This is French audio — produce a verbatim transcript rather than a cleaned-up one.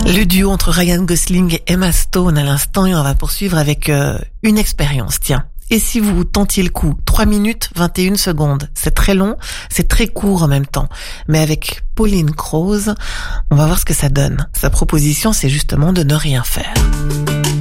Le duo entre Ryan Gosling et Emma Stone à l'instant, et on va poursuivre avec euh, une expérience, tiens. Et si vous tentiez le coup, trois minutes vingt et une secondes, c'est très long, c'est très court en même temps. Mais avec Pauline Croze, on va voir ce que ça donne. Sa proposition, c'est justement de ne rien faire.